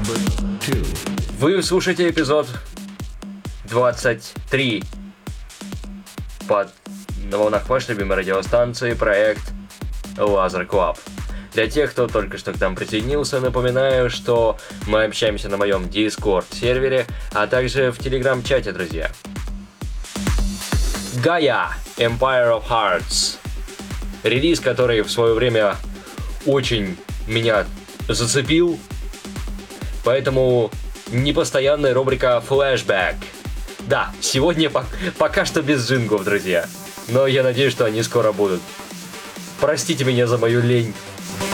Вы слушаете эпизод 23 на волнах вашей любимой радиостанции проект Laser Club. Для тех, кто только что к нам присоединился, напоминаю, что мы общаемся на моем Discord сервере, а также в Telegram-чате, друзья. Gaia Empire of Hearts. Релиз, который в свое время очень меня зацепил, поэтому непостоянная рубрика Flashback. Да, сегодня пока что без джинглов, друзья, но я надеюсь, что они скоро будут. Простите меня за мою лень.